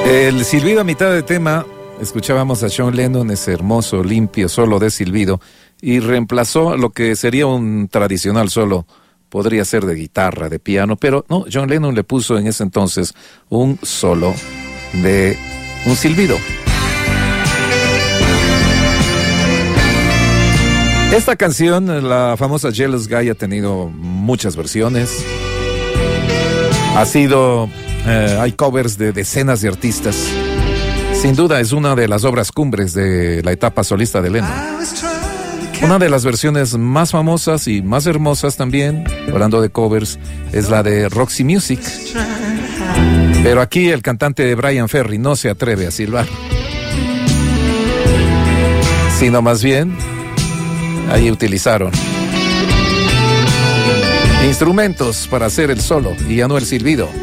El silbido a mitad de tema, escuchábamos a John Lennon, ese hermoso, limpio solo de silbido, y reemplazó lo que sería un tradicional solo, podría ser de guitarra, de piano, pero no, John Lennon le puso en ese entonces un solo de un silbido. Esta canción, la famosa Jealous Guy, ha tenido muchas versiones. Hay covers de decenas de artistas. Sin duda es una de las obras cumbres de la etapa solista de Lennon. Una de las versiones más famosas y más hermosas también, hablando de covers, es la de Roxy Music. Pero aquí el cantante Brian Ferry no se atreve a silbar, sino más bien ahí utilizaron instrumentos para hacer el solo y ya no el silbido.